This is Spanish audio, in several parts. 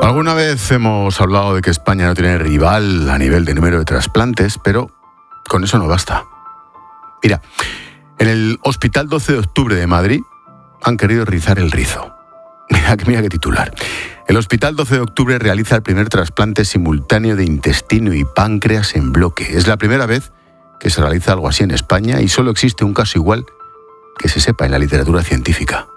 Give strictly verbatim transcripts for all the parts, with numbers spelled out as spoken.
Alguna vez hemos hablado de que España no tiene rival a nivel de número de trasplantes, pero con eso no basta. Mira, en el Hospital doce de octubre de Madrid han querido rizar el rizo. Mira, mira qué titular. El Hospital doce de octubre realiza el primer trasplante simultáneo de intestino y páncreas en bloque. Es la primera vez que se realiza algo así en España y solo existe un caso igual que se sepa en la literatura científica.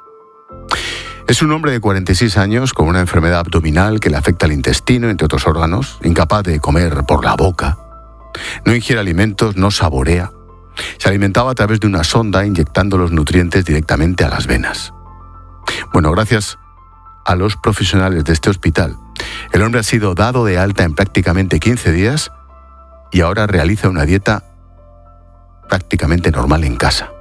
Es un hombre de cuarenta y seis años con una enfermedad abdominal que le afecta al intestino, entre otros órganos, incapaz de comer por la boca, no ingiere alimentos, no saborea. Se alimentaba a través de una sonda inyectando los nutrientes directamente a las venas. Bueno, gracias a los profesionales de este hospital, el hombre ha sido dado de alta en prácticamente quince días y ahora realiza una dieta prácticamente normal en casa.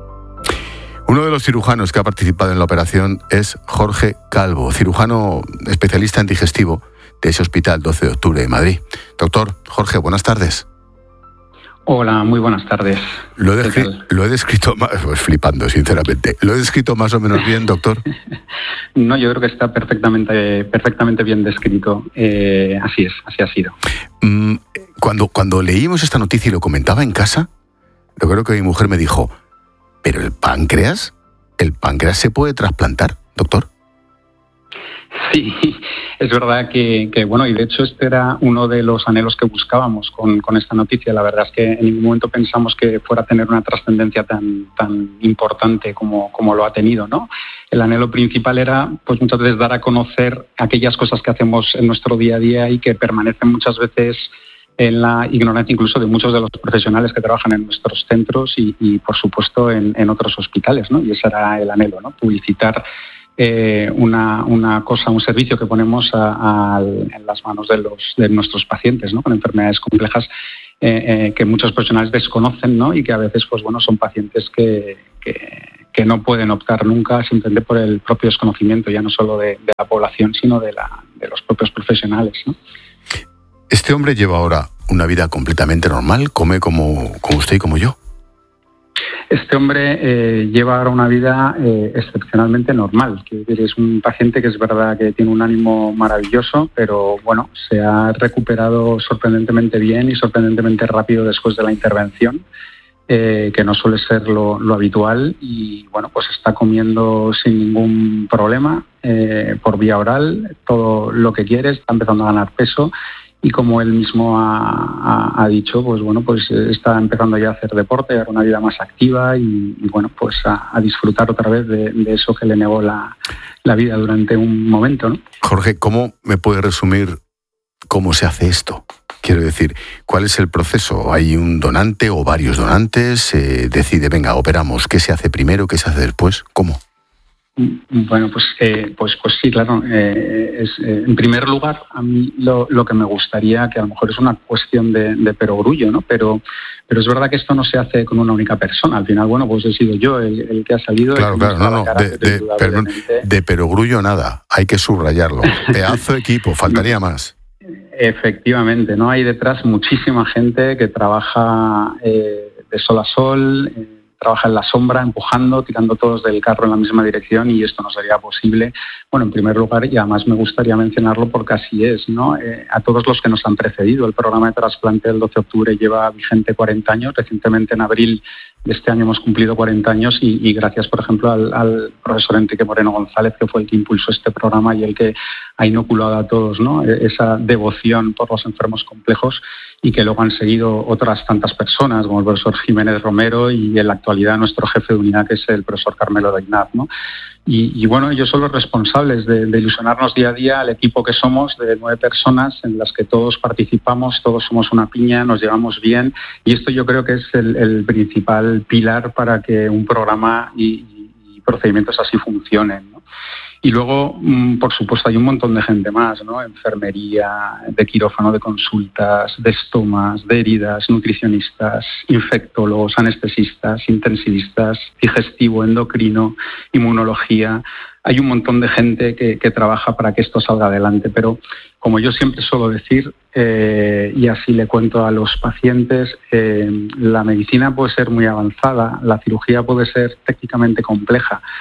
Uno de los cirujanos que ha participado en la operación es Jorge Calvo, cirujano especialista en digestivo de ese Hospital doce de octubre de Madrid. Doctor Jorge, buenas tardes. Hola, muy buenas tardes. Lo he, descri- lo he descrito más, pues flipando, sinceramente. ¿Lo he descrito más o menos bien, doctor? No, yo creo que está perfectamente, perfectamente bien descrito. Eh, así es, así ha sido. Mm, cuando, cuando leímos esta noticia y lo comentaba en casa, yo creo que mi mujer me dijo, ¿pero el páncreas? ¿El páncreas se puede trasplantar, doctor? Sí, es verdad que, que, bueno, y de hecho este era uno de los anhelos que buscábamos con, con esta noticia. La verdad es que en ningún momento pensamos que fuera a tener una trascendencia tan, tan importante como, como lo ha tenido, ¿no? El anhelo principal era, pues muchas veces, dar a conocer aquellas cosas que hacemos en nuestro día a día y que permanecen muchas veces en la ignorancia incluso de muchos de los profesionales que trabajan en nuestros centros y, y por supuesto, en, en otros hospitales, ¿no? Y ese era el anhelo, ¿no? Publicitar Eh, una, una cosa, un servicio que ponemos a, a, en las manos de, los, de nuestros pacientes, ¿no? Con enfermedades complejas eh, eh, que muchos profesionales desconocen, ¿no? Y que a veces, pues bueno, son pacientes que, que, que no pueden optar nunca simplemente por el propio desconocimiento, ya no solo de, de la población, sino de, la, de los propios profesionales, ¿no? Este hombre lleva ahora una vida completamente normal, come como, como usted y como yo. Este hombre eh, lleva ahora una vida eh, excepcionalmente normal. Es un paciente que es verdad que tiene un ánimo maravilloso, pero bueno, se ha recuperado sorprendentemente bien y sorprendentemente rápido después de la intervención, eh, que no suele ser lo, lo habitual, y bueno, pues está comiendo sin ningún problema eh, por vía oral todo lo que quiere, está empezando a ganar peso. Y como él mismo ha, ha, ha dicho, pues bueno, pues está empezando ya a hacer deporte, a una vida más activa y, y bueno, pues a, a disfrutar otra vez de, de eso que le negó la, la vida durante un momento, ¿no? Jorge, ¿cómo me puede resumir cómo se hace esto? Quiero decir, ¿cuál es el proceso? ¿Hay un donante o varios donantes? ¿Se decide, venga, operamos? ¿Qué se hace primero? ¿Qué se hace después? ¿Cómo? Bueno, pues, eh, pues, pues sí, claro. Eh, es, eh, en primer lugar, a mí lo, lo que me gustaría, que a lo mejor es una cuestión de, de perogrullo, ¿no? Pero, pero es verdad que esto no se hace con una única persona. Al final, bueno, pues he sido yo el, el que ha salido. Claro, claro, no, no. De, de, perdón, de perogrullo nada. Hay que subrayarlo. Pedazo de equipo, faltaría más. Efectivamente, ¿no? Hay detrás muchísima gente que trabaja eh, de sol a sol. Eh, trabaja en la sombra, empujando, tirando todos del carro en la misma dirección, y esto no sería posible, bueno, en primer lugar, y además me gustaría mencionarlo porque así es, ¿no? Eh, a todos los que nos han precedido. El programa de trasplante del doce de octubre lleva vigente cuarenta años, recientemente en abril de este año hemos cumplido cuarenta años y, y gracias, por ejemplo, al, al profesor Enrique Moreno González, que fue el que impulsó este programa y el que ha inoculado a todos, ¿no?, esa devoción por los enfermos complejos, y que luego han seguido otras tantas personas, como el profesor Jiménez Romero y en la actualidad nuestro jefe de unidad, que es el profesor Carmelo Daignaz, ¿no? Y, y bueno, ellos son los responsables de, de ilusionarnos día a día al equipo que somos, de nueve personas en las que todos participamos, todos somos una piña, nos llevamos bien, y esto yo creo que es el, el principal pilar para que un programa y, y procedimientos así funcionen, ¿no? Y luego, por supuesto, hay un montón de gente más, ¿no? Enfermería, de quirófano, de consultas, de estomas, de heridas, nutricionistas, infectólogos, anestesistas, intensivistas, digestivo, endocrino, inmunología. Hay un montón de gente que, que trabaja para que esto salga adelante, pero como yo siempre suelo decir, eh, y así le cuento a los pacientes, eh, la medicina puede ser muy avanzada, la cirugía puede ser técnicamente compleja,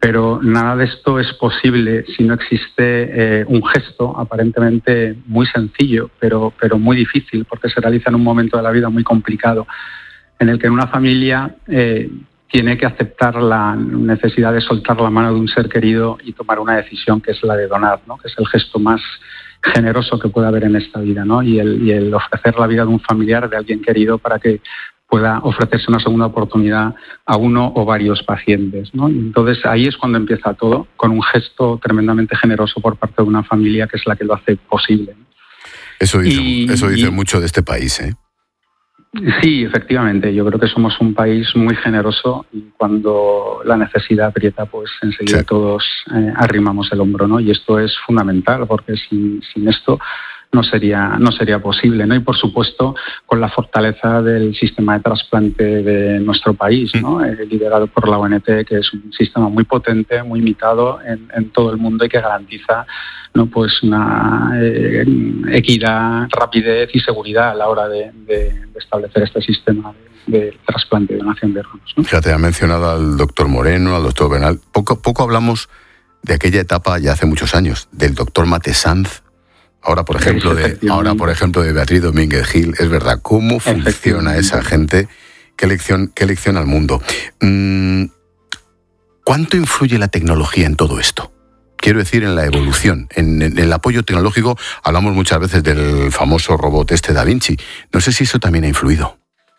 Pero nada de esto es posible si no existe eh, un gesto aparentemente muy sencillo, pero, pero muy difícil, porque se realiza en un momento de la vida muy complicado, en el que una familia eh, tiene que aceptar la necesidad de soltar la mano de un ser querido y tomar una decisión que es la de donar, ¿no? Que es el gesto más generoso que puede haber en esta vida, ¿no? Y el, y el ofrecer la vida de un familiar, de alguien querido, para que pueda ofrecerse una segunda oportunidad a uno o varios pacientes, ¿no? Y entonces ahí es cuando empieza todo, con un gesto tremendamente generoso por parte de una familia que es la que lo hace posible, ¿no? Eso dice, y, eso dice y, mucho de este país, ¿eh? Sí, efectivamente. Yo creo que somos un país muy generoso y cuando la necesidad aprieta, pues enseguida sí. todos eh, arrimamos el hombro, ¿no? Y esto es fundamental, porque sin, sin esto no sería no sería posible, ¿no? Y por supuesto con la fortaleza del sistema de trasplante de nuestro país, ¿no? Eh, liderado por la O N T, que es un sistema muy potente, muy imitado en, en todo el mundo y que garantiza, ¿no? Pues una eh, equidad, rapidez y seguridad a la hora de, de, de establecer este sistema de, de trasplante y donación de órganos, ¿no? Fíjate, ha mencionado al doctor Moreno, al doctor Bernal. Poco, poco hablamos de aquella etapa ya hace muchos años, del doctor Mate Sanz. Ahora, por ejemplo, de ahora, por ejemplo, de Beatriz Domínguez Gil. Es verdad, ¿cómo funciona esa gente? ¿Qué lección, qué lección al mundo? ¿Cuánto influye la tecnología en todo esto? Quiero decir, en la evolución, en, en el apoyo tecnológico. Hablamos muchas veces del famoso robot este Da Vinci. No sé si eso también ha influido.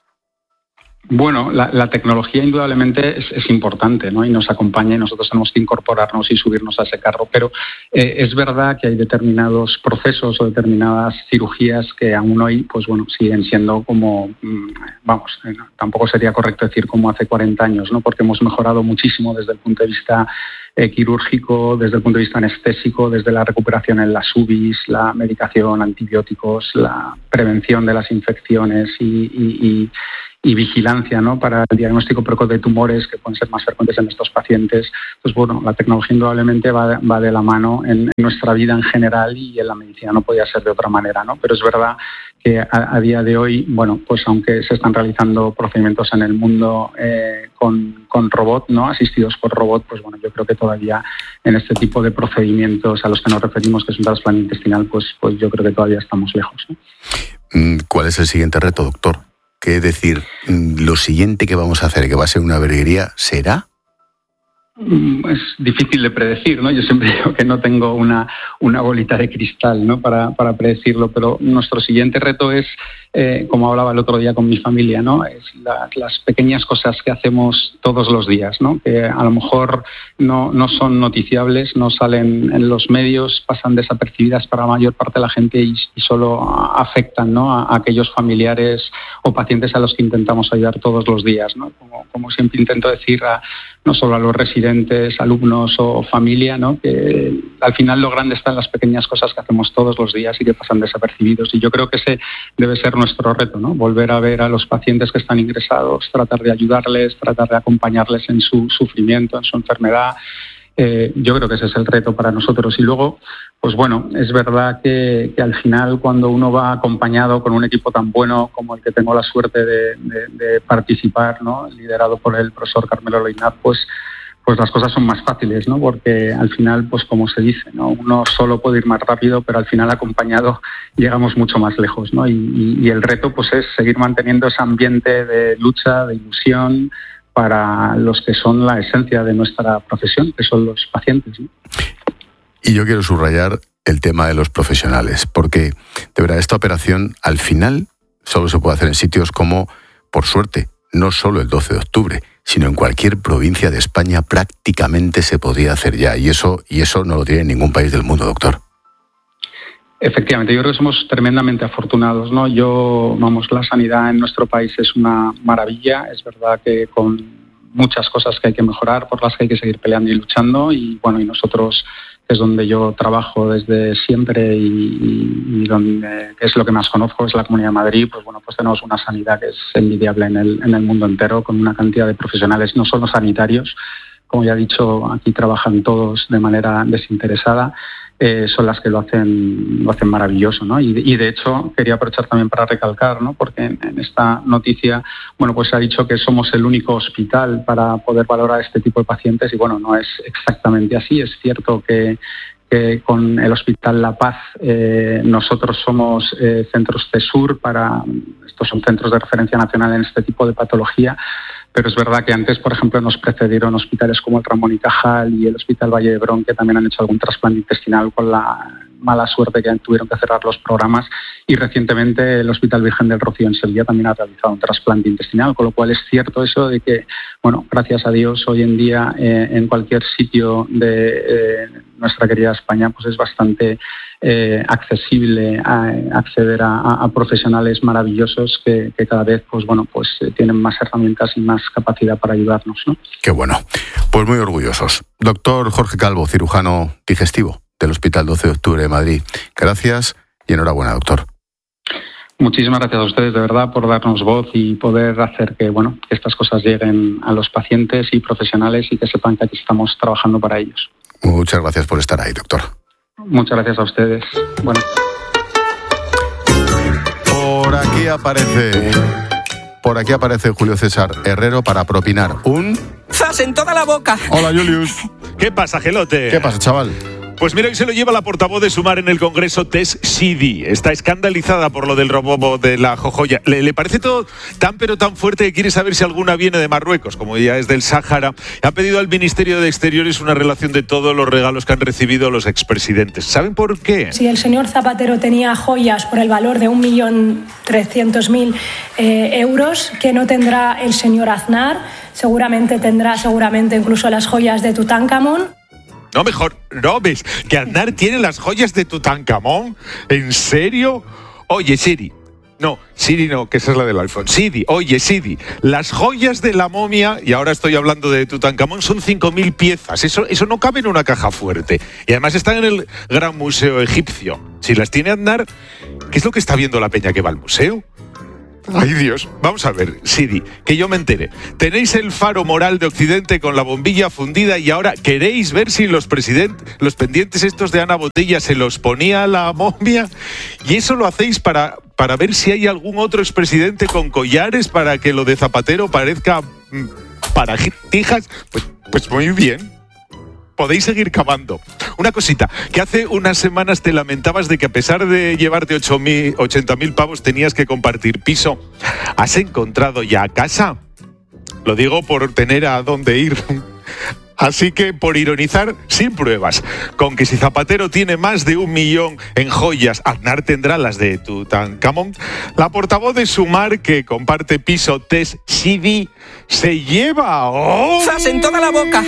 Bueno, la, la tecnología indudablemente es, es importante, ¿no? Y nos acompaña y nosotros tenemos que incorporarnos y subirnos a ese carro. Pero eh, es verdad que hay determinados procesos o determinadas cirugías que aún hoy, pues bueno, siguen siendo como, vamos, eh, tampoco sería correcto decir como hace cuarenta años, ¿no? Porque hemos mejorado muchísimo desde el punto de vista eh, quirúrgico, desde el punto de vista anestésico, desde la recuperación en las U B Is, la medicación, antibióticos, la prevención de las infecciones y, y, y y vigilancia, ¿no? Para el diagnóstico precoz de tumores que pueden ser más frecuentes en estos pacientes. Pues bueno, la tecnología indudablemente va, va de la mano en, en nuestra vida en general y en la medicina no podía ser de otra manera, ¿no? Pero es verdad que a, a día de hoy, bueno, pues aunque se están realizando procedimientos en el mundo eh, con, con robot, ¿no? Asistidos por robot, pues bueno, yo creo que todavía en este tipo de procedimientos a los que nos referimos, que es un trasplante intestinal, pues, pues yo creo que todavía estamos lejos, ¿no? ¿Cuál es el siguiente reto, doctor? ¿Qué decir? ¿Lo siguiente que vamos a hacer, que va a ser una virguería, será? Es difícil de predecir, ¿no? Yo siempre digo que no tengo una, una bolita de cristal, ¿no? para, para predecirlo, pero nuestro siguiente reto es, eh, como hablaba el otro día con mi familia, ¿no? Es la, las pequeñas cosas que hacemos todos los días, ¿no? Que a lo mejor no, no son noticiables, no salen en los medios, pasan desapercibidas para la mayor parte de la gente y, y solo afectan, ¿no? a, a aquellos familiares o pacientes a los que intentamos ayudar todos los días, ¿no? Como, como siempre intento decir, a, no solo a los residentes, alumnos o familia, ¿no? Que al final lo grande está en las pequeñas cosas que hacemos todos los días y que pasan desapercibidos. Y yo creo que ese debe ser nuestro reto, ¿no? Volver a ver a los pacientes que están ingresados, tratar de ayudarles, tratar de acompañarles en su sufrimiento, en su enfermedad. Eh, yo creo que ese es el reto para nosotros. Y luego, pues bueno, es verdad que, que al final cuando uno va acompañado con un equipo tan bueno como el que tengo la suerte de, de, de participar, ¿no? Liderado por el profesor Carmelo Loinat, pues pues las cosas son más fáciles, ¿no? Porque al final, pues como se dice, ¿no? Uno solo puede ir más rápido, pero al final acompañado llegamos mucho más lejos, ¿no? Y, y, y el reto, pues es seguir manteniendo ese ambiente de lucha, de ilusión para los que son la esencia de nuestra profesión, que son los pacientes, ¿no? Y yo quiero subrayar el tema de los profesionales, porque de verdad esta operación al final solo se puede hacer en sitios como, por suerte, no solo el doce de octubre, sino en cualquier provincia de España prácticamente se podría hacer ya. Y eso, y eso no lo tiene ningún país del mundo, doctor. Efectivamente, yo creo que somos tremendamente afortunados, ¿no? Yo, vamos, la sanidad en nuestro país es una maravilla. Es verdad que con muchas cosas que hay que mejorar, por las que hay que seguir peleando y luchando. Y bueno, y nosotros, que es donde yo trabajo desde siempre y, y, y donde que es lo que más conozco, es la Comunidad de Madrid, pues bueno, pues tenemos una sanidad que es envidiable en el, en el mundo entero, con una cantidad de profesionales, no solo sanitarios, como ya he dicho, aquí trabajan todos de manera desinteresada. eh, son las que lo hacen, lo hacen maravilloso, ¿no? Y, y de hecho quería aprovechar también para recalcar, ¿no? Porque en, en esta noticia, bueno, pues se ha dicho que somos el único hospital para poder valorar este tipo de pacientes y bueno, no es exactamente así. Es cierto que que con el Hospital La Paz eh, nosotros somos eh, centros CESUR para, estos son centros de referencia nacional en este tipo de patología, pero es verdad que antes, por ejemplo, nos precedieron hospitales como el Ramón y Cajal y el Hospital Valle de Brón, que también han hecho algún trasplante intestinal con la mala suerte que tuvieron que cerrar los programas, y recientemente el Hospital Virgen del Rocío en Sevilla también ha realizado un trasplante intestinal, con lo cual es cierto eso de que, bueno, gracias a Dios, hoy en día eh, en cualquier sitio de eh, nuestra querida España pues es bastante eh, accesible a, a acceder a, a profesionales maravillosos que, que cada vez pues bueno pues eh, tienen más herramientas y más capacidad para ayudarnos, ¿no? Qué bueno, pues muy orgullosos. Doctor Jorge Calvo, cirujano digestivo del Hospital doce de octubre de Madrid. Gracias y enhorabuena, doctor. Muchísimas gracias a ustedes, de verdad, por darnos voz y poder hacer que, bueno, que estas cosas lleguen a los pacientes y profesionales y que sepan que aquí estamos trabajando para ellos. Muchas gracias por estar ahí, doctor. Muchas gracias a ustedes. Bueno. Por aquí aparece... Por aquí aparece Julio César Herrero para propinar un... ¡Zas en toda la boca! Hola, Julius. ¿Qué pasa, Gelote? ¿Qué pasa, chaval? Pues mira, hoy se lo lleva la portavoz de Sumar en el Congreso, Tess Sidi. Está escandalizada por lo del robo de la jojoya. Le, le parece todo tan pero tan fuerte que quiere saber si alguna viene de Marruecos, como ya es del Sáhara. Ha pedido al Ministerio de Exteriores una relación de todos los regalos que han recibido los expresidentes. ¿Saben por qué? Si el señor Zapatero tenía joyas por el valor de un millón trescientos mil euros, ¿qué no tendrá el señor Aznar? Seguramente tendrá, seguramente incluso las joyas de Tutankamón. No, mejor, no ves que Aznar tiene las joyas de Tutankamón. ¿En serio? Oye, Siri. No, Siri no, que esa es la del iPhone. Sidi, oye, Sidi, las joyas de la momia, y ahora estoy hablando de Tutankamón, son cinco mil piezas. Eso, eso no cabe en una caja fuerte. Y además están en el Gran Museo Egipcio. Si las tiene Aznar, ¿qué es lo que está viendo la peña que va al museo? Ay, Dios. Vamos a ver, Sidi, que yo me entere. Tenéis el faro moral de Occidente con la bombilla fundida y ahora queréis ver si los presidentes, los pendientes estos de Ana Botella se los ponía a la momia, y eso lo hacéis para, para ver si hay algún otro expresidente con collares para que lo de Zapatero parezca mmm, paratijas. Pues, pues muy bien. Podéis seguir cavando. Una cosita, que hace unas semanas te lamentabas de que a pesar de llevarte ochenta mil pavos tenías que compartir piso. ¿Has encontrado ya casa? Lo digo por tener a dónde ir. Así que, por ironizar, sin pruebas, con que si Zapatero tiene más de un millón en joyas, Aznar tendrá las de Tutankamón, la portavoz de Sumar, que comparte piso, Tess Sidi, se lleva... ¡Oh! ¡Zas en toda la boca!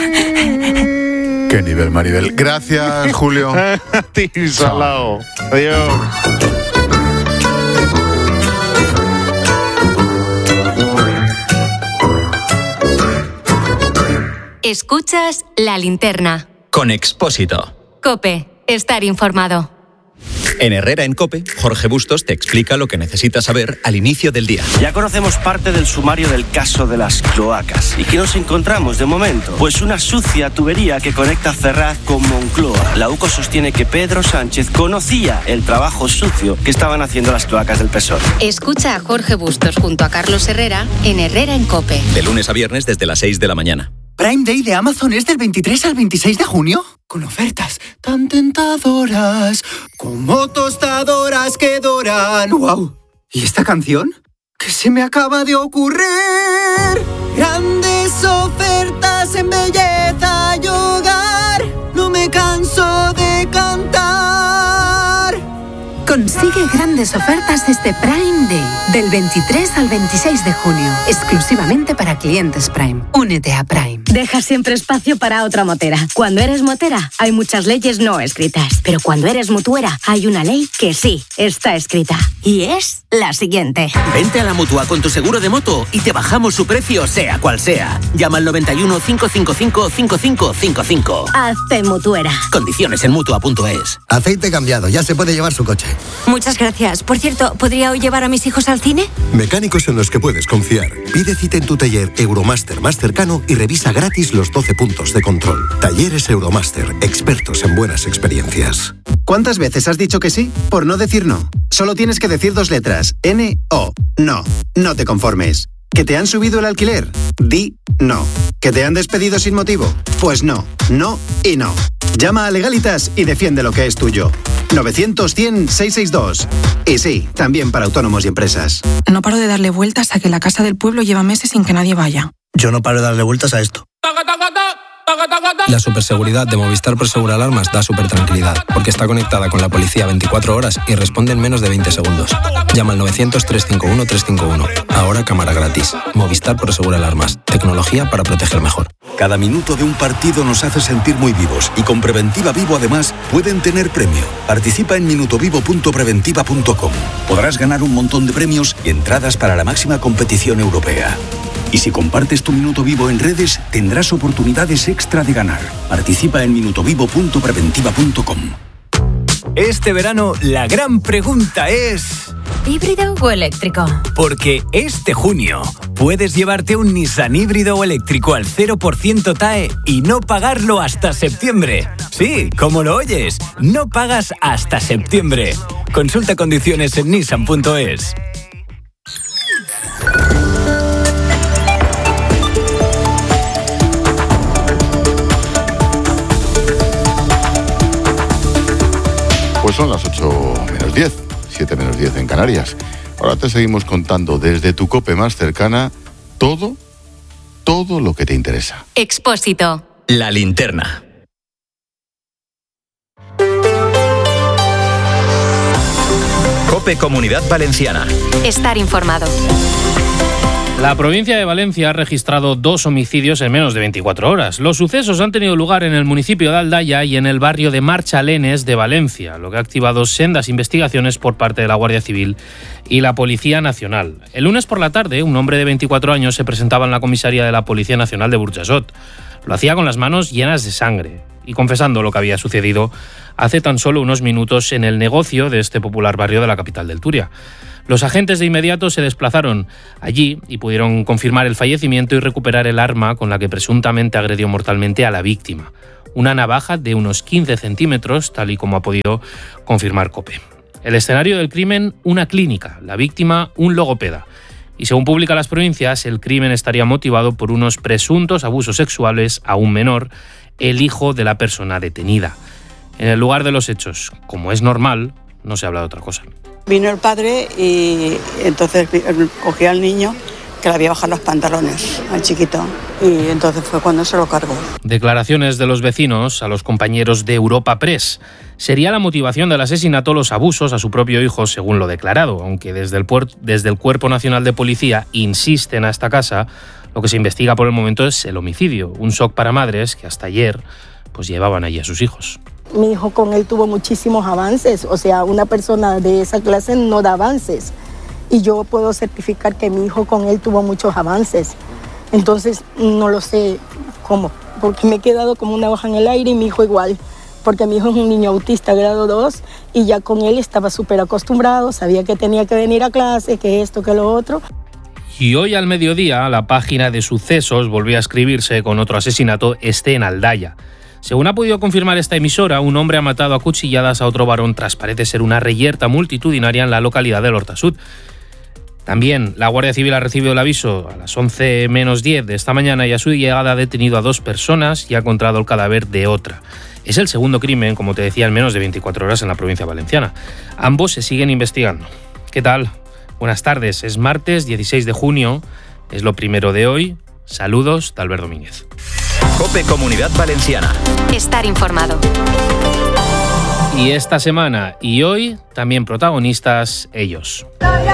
Qué nivel, Maribel. Gracias, Julio. A ti, salao. Adiós. Escuchas La Linterna. Con Expósito. COPE. Estar informado. En Herrera en COPE, Jorge Bustos te explica lo que necesitas saber al inicio del día. Ya conocemos parte del sumario del caso de las cloacas. ¿Y qué nos encontramos de momento? Pues una sucia tubería que conecta Ferraz con Moncloa. La UCO sostiene que Pedro Sánchez conocía el trabajo sucio que estaban haciendo las cloacas del P S O E. Escucha a Jorge Bustos junto a Carlos Herrera en Herrera en COPE. De lunes a viernes desde las seis de la mañana. Prime Day de Amazon es del veintitrés al veintiséis de junio, con ofertas tan tentadoras como tostadoras que doran. ¡Wow! ¿Y esta canción? ¿Qué se me acaba de ocurrir? Grandes ofertas en belleza y hogar, no me canso de cantar. Consigue grandes ofertas este Prime Day, del veintitrés al veintiséis de junio, exclusivamente para clientes Prime. Únete a Prime. Deja siempre espacio para otra motera. Cuando eres motera, hay muchas leyes no escritas, pero cuando eres mutuera, hay una ley que sí está escrita. Y es la siguiente. Vente a la Mutua con tu seguro de moto y te bajamos su precio sea cual sea. Llama al noventa y uno, cinco cinco cinco, cinco cinco cinco cinco. Hazte mutuera. Condiciones en mutua punto es. Aceite cambiado, ya se puede llevar su coche. Muchas gracias. Por cierto, ¿podría hoy llevar a mis hijos al cine? Mecánicos en los que puedes confiar. Pide cita en tu taller Euromaster más cercano y revisa gratis los doce puntos de control. Talleres Euromaster, expertos en buenas experiencias. ¿Cuántas veces has dicho que sí por no decir no? Solo tienes que decir dos letras. N O. No. No te conformes. ¿Que te han subido el alquiler? Di no. ¿Que te han despedido sin motivo? Pues no. No y no. Llama a Legalitas y defiende lo que es tuyo. novecientos cien seiscientos sesenta y dos. Y sí, también para autónomos y empresas. No paro de darle vueltas a que la casa del pueblo lleva meses sin que nadie vaya. Yo no paro de darle vueltas a esto. La superseguridad de Movistar Prosegur Alarmas da súper tranquilidad, porque está conectada con la policía veinticuatro horas y responde en menos de veinte segundos. Llama al novecientos, trescientos cincuenta y uno, trescientos cincuenta y uno. Ahora cámara gratis. Movistar Prosegur Alarmas. Tecnología para proteger mejor. Cada minuto de un partido nos hace sentir muy vivos y con Preventiva Vivo además pueden tener premio. Participa en minutovivo punto preventiva punto com. Podrás ganar un montón de premios y entradas para la máxima competición europea. Y si compartes tu minuto vivo en redes, tendrás oportunidades extra de ganar. Participa en minutovivo punto preventiva punto com. Este verano, la gran pregunta es... ¿híbrido o eléctrico? Porque este junio puedes llevarte un Nissan híbrido o eléctrico al cero por ciento T A E y no pagarlo hasta septiembre. Sí, como lo oyes, no pagas hasta septiembre. Consulta condiciones en nissan punto es. Pues son las ocho menos diez, siete menos diez en Canarias. Ahora te seguimos contando desde tu COPE más cercana todo, todo lo que te interesa. Expósito. La linterna. COPE Comunidad Valenciana. Estar informado. La provincia de Valencia ha registrado dos homicidios en menos de veinticuatro horas. Los sucesos han tenido lugar en el municipio de Aldaya y en el barrio de Marchalenes de Valencia, lo que ha activado sendas investigaciones por parte de la Guardia Civil y la Policía Nacional. El lunes por la tarde, un hombre de veinticuatro años se presentaba en la comisaría de la Policía Nacional de Burjasot. Lo hacía con las manos llenas de sangre y confesando lo que había sucedido hace tan solo unos minutos en el negocio de este popular barrio de la capital del Túria. Los agentes de inmediato se desplazaron allí y pudieron confirmar el fallecimiento y recuperar el arma con la que presuntamente agredió mortalmente a la víctima. Una navaja de unos quince centímetros, tal y como ha podido confirmar COPE. El escenario del crimen, una clínica. La víctima, un logopeda. Y según publica Las Provincias, el crimen estaría motivado por unos presuntos abusos sexuales a un menor, el hijo de la persona detenida. En el lugar de los hechos, como es normal, no se habla de otra cosa. Vino el padre y entonces cogía al niño que le había bajado los pantalones al chiquito y entonces fue cuando se lo cargó. Declaraciones de los vecinos a los compañeros de Europa Press. Sería la motivación del asesinato los abusos a su propio hijo, según lo declarado, aunque desde el, puer- desde el Cuerpo Nacional de Policía insisten a esta casa, lo que se investiga por el momento es el homicidio, un shock para madres que hasta ayer pues llevaban allí a sus hijos. Mi hijo con él tuvo muchísimos avances, o sea, una persona de esa clase no da avances. Y yo puedo certificar que mi hijo con él tuvo muchos avances. Entonces, no lo sé cómo, porque me he quedado como una hoja en el aire y mi hijo igual. Porque mi hijo es un niño autista grado dos y ya con él estaba súper acostumbrado, sabía que tenía que venir a clase, que esto, que lo otro. Y hoy al mediodía, la página de sucesos volvió a escribirse con otro asesinato, este en Aldaya. Según ha podido confirmar esta emisora, un hombre ha matado a cuchilladas a otro varón tras parece ser una reyerta multitudinaria en la localidad de Hortasud. También la Guardia Civil ha recibido el aviso a las once menos diez de esta mañana y a su llegada ha detenido a dos personas y ha encontrado el cadáver de otra. Es el segundo crimen, como te decía, en menos de veinticuatro horas en la provincia valenciana. Ambos se siguen investigando. ¿Qué tal? Buenas tardes. Es martes dieciséis de junio. Es lo primero de hoy. Saludos de Albert Domínguez. COPE Comunidad Valenciana. Estar informado. Y esta semana y hoy también protagonistas ellos.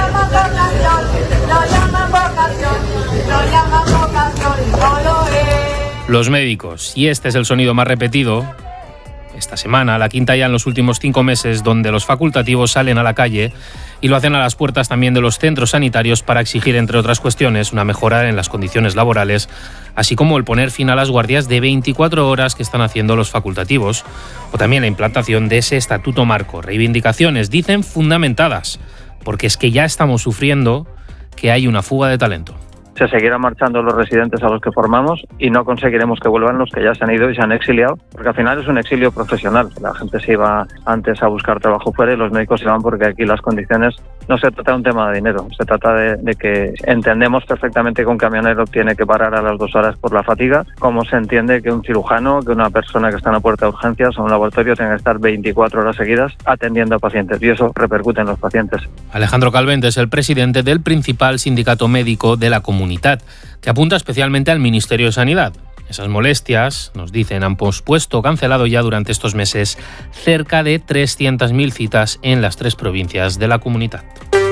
Los médicos. Y este es el sonido más repetido esta semana, la quinta ya en los últimos cinco meses, donde los facultativos salen a la calle y lo hacen a las puertas también de los centros sanitarios para exigir, entre otras cuestiones, una mejora en las condiciones laborales, así como el poner fin a las guardias de veinticuatro horas que están haciendo los facultativos, o también la implantación de ese estatuto marco. Reivindicaciones, dicen, fundamentadas, porque es que ya estamos sufriendo que hay una fuga de talento. se seguirán marchando los residentes a los que formamos y no conseguiremos que vuelvan los que ya se han ido y se han exiliado, porque al final es un exilio profesional. La gente se iba antes a buscar trabajo fuera y los médicos se van porque aquí las condiciones, no se trata de un tema de dinero, se trata de, de que entendemos perfectamente que un camionero tiene que parar a las dos horas por la fatiga, como se entiende que un cirujano, que una persona que está en la puerta de urgencias o un laboratorio tenga que estar veinticuatro horas seguidas atendiendo a pacientes, y eso repercute en los pacientes. Alejandro Calvente es el presidente del principal sindicato médico de la Comunitat, que apunta especialmente al Ministerio de Sanidad. Esas molestias, nos dicen, han pospuesto o cancelado ya durante estos meses cerca de trescientas mil citas en las tres provincias de la Comunitat.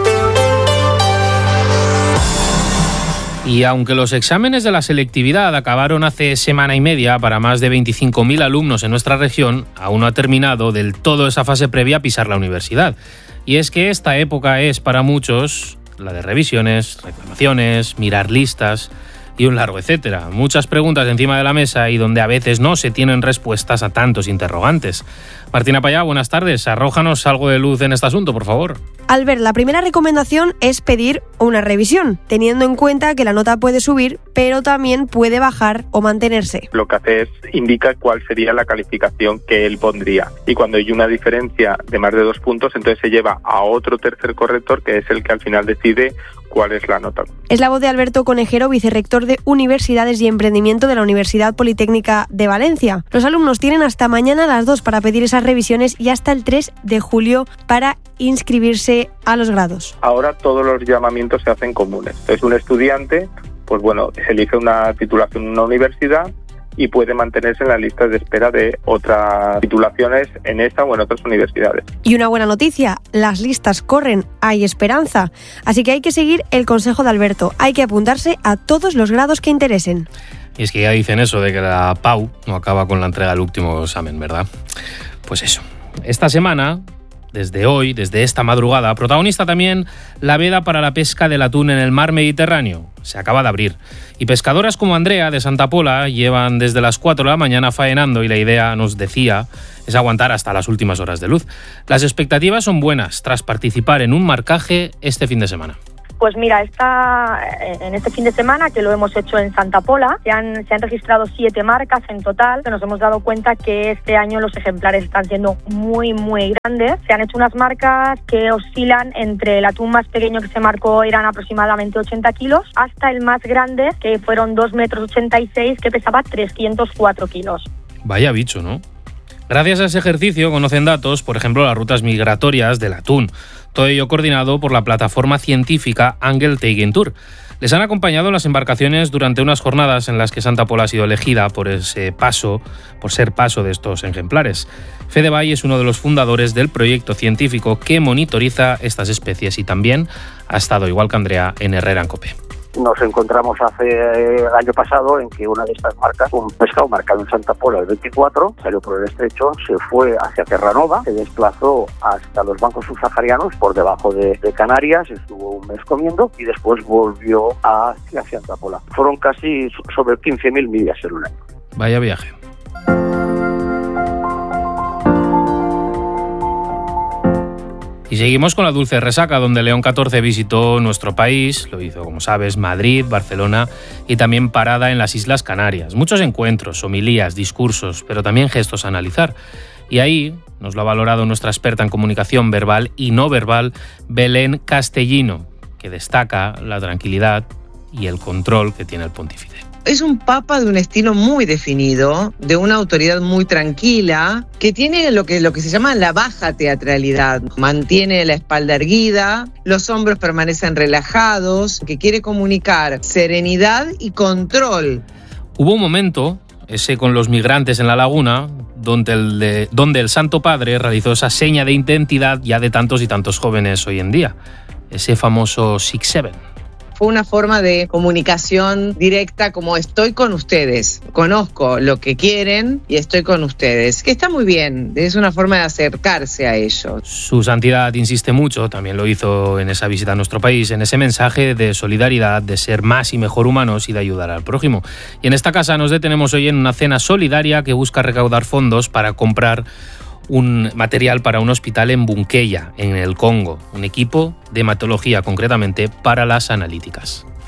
Y aunque los exámenes de la selectividad acabaron hace semana y media para más de veinticinco mil alumnos en nuestra región, aún no ha terminado del todo esa fase previa a pisar la universidad. Y es que esta época es para muchos la de revisiones, reclamaciones, mirar listas y un largo etcétera. Muchas preguntas encima de la mesa y donde a veces no se tienen respuestas a tantos interrogantes. Martina Payá, buenas tardes. Arrójanos algo de luz en este asunto, por favor. Albert, la primera recomendación es pedir una revisión, teniendo en cuenta que la nota puede subir, pero también puede bajar o mantenerse. Lo que hace es indica cuál sería la calificación que él pondría. Y cuando hay una diferencia de más de dos puntos, entonces se lleva a otro tercer corrector, que es el que al final decide cuál es la nota. Es la voz de Alberto Conejero, vicerrector de Universidades y Emprendimiento de la Universidad Politécnica de Valencia. Los alumnos tienen hasta mañana a las dos para pedir esas revisiones y hasta el tres de julio para inscribirse a los grados. Ahora todos los llamamientos se hacen comunes. Entonces un estudiante, pues bueno, se elige una titulación en una universidad y puede mantenerse en la lista de espera de otras titulaciones en esta o en otras universidades. Y una buena noticia, las listas corren, hay esperanza. Así que hay que seguir el consejo de Alberto, hay que apuntarse a todos los grados que interesen. Y es que ya dicen eso de que la P A U no acaba con la entrega del último examen, ¿verdad? Pues eso. Esta semana, desde hoy, desde esta madrugada, protagonista también la veda para la pesca del atún en el mar Mediterráneo. Se acaba de abrir. Y pescadoras como Andrea, de Santa Pola, llevan desde las cuatro de la mañana faenando y la idea, nos decía, es aguantar hasta las últimas horas de luz. Las expectativas son buenas tras participar en un marcaje este fin de semana. Pues mira, esta, en este fin de semana, que lo hemos hecho en Santa Pola, se han, se han registrado siete marcas en total, que nos hemos dado cuenta que este año los ejemplares están siendo muy, muy grandes. Se han hecho unas marcas que oscilan entre el atún más pequeño que se marcó, eran aproximadamente ochenta kilos, hasta el más grande, que fueron dos metros ochenta y seis, que pesaba trescientos cuatro kilos. Vaya bicho, ¿no? Gracias a ese ejercicio conocen datos, por ejemplo, las rutas migratorias del atún. Todo ello coordinado por la plataforma científica Angelteigentour. Les han acompañado en las embarcaciones durante unas jornadas en las que Santa Pola ha sido elegida por ese paso, por ser paso de estos ejemplares. Fede Bay es uno de los fundadores del proyecto científico que monitoriza estas especies y también ha estado, igual que Andrea, en Herrera en COPE. Nos encontramos hace el año pasado en que una de estas marcas, un pescado marcado en Santa Pola el veinticuatro, salió por el estrecho, se fue hacia Terranova, se desplazó hasta los bancos subsaharianos por debajo de, de Canarias, estuvo un mes comiendo y después volvió hacia Santa Pola. Fueron casi sobre quince mil millas en un año. Vaya viaje. Y seguimos con la dulce resaca, donde León catorce visitó nuestro país, lo hizo, como sabes, Madrid, Barcelona y también parada en las Islas Canarias. Muchos encuentros, homilías, discursos, pero también gestos a analizar. Y ahí nos lo ha valorado nuestra experta en comunicación verbal y no verbal, Belén Castellino, que destaca la tranquilidad y el control que tiene el pontífice. Es un papa de un estilo muy definido, de una autoridad muy tranquila, que tiene lo que, lo que se llama la baja teatralidad. Mantiene la espalda erguida, los hombros permanecen relajados, que quiere comunicar serenidad y control. Hubo un momento, ese con los migrantes en la laguna, donde el, de, donde el Santo Padre realizó esa seña de identidad ya de tantos y tantos jóvenes hoy en día. Ese famoso six seven. Fue una forma de comunicación directa, como estoy con ustedes, conozco lo que quieren y estoy con ustedes, que está muy bien, es una forma de acercarse a ellos. Su santidad insiste mucho, también lo hizo en esa visita a nuestro país, en ese mensaje de solidaridad, de ser más y mejor humanos y de ayudar al prójimo. Y en esta casa nos detenemos hoy en una cena solidaria que busca recaudar fondos para comprar un material para un hospital en Bunkeya, en el Congo, un equipo de hematología concretamente para las analíticas.